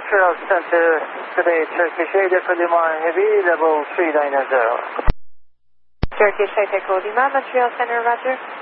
Montreal Center, today Turkish 8 Echo Lima Heavy, level 390. Turkish 8 Echo Lima, Montreal Center, roger.